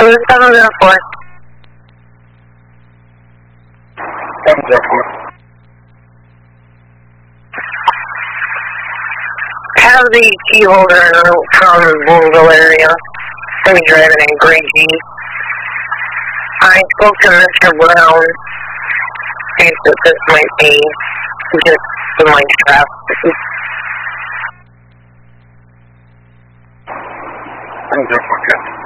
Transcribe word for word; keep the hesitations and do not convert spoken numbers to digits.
seven zero four. seven zero four. Have the key holder from Louisville area. Going to be driving in Gray G. I spoke to Mister Brown. He said this might be just the mic strap. seven zero four.